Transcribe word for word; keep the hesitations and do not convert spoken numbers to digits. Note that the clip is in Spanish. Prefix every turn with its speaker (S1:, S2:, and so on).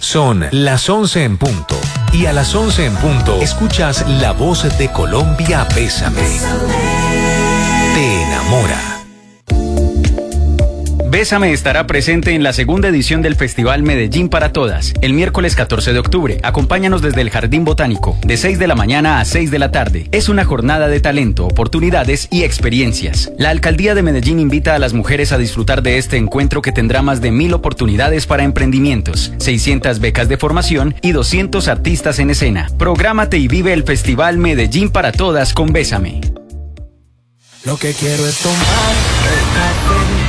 S1: Son las once en punto. Y a las once en punto escuchas La Voz de Colombia, Bésame. Te enamora.
S2: Bésame estará presente en la segunda edición del Festival Medellín para Todas, el miércoles catorce de octubre. Acompáñanos desde el Jardín Botánico, de seis de la mañana a seis de la tarde. Es una jornada de talento, oportunidades y experiencias. La Alcaldía de Medellín invita a las mujeres a disfrutar de este encuentro que tendrá más de mil oportunidades para emprendimientos, seiscientas becas de formación y doscientos artistas en escena. Prográmate y vive el Festival Medellín para Todas con Bésame.
S3: Lo que quiero es tomar el café.